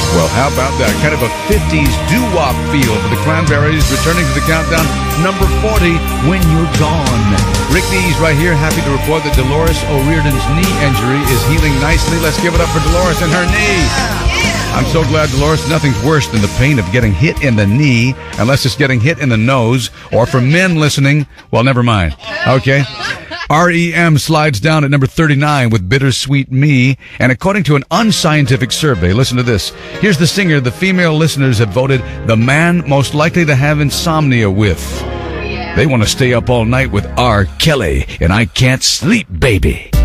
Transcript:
Well, how about that? Kind of a 50s doo-wop feel for the Cranberries, returning to the countdown, number 40, When You're Gone. Rick Dees right here, happy to report that Dolores O'Riordan's knee injury is healing nicely. Let's give it up for Dolores and her knee. I'm so glad, Dolores. Nothing's worse than the pain of getting hit in the knee, unless it's getting hit in the nose. Or for men listening, well, never mind. Okay? REM slides down at number 39 with Bittersweet Me. And according to an unscientific survey, listen to this. Here's the singer the female listeners have voted the man most likely to have insomnia with. They want to stay up all night with R. Kelly and I Can't Sleep, Baby.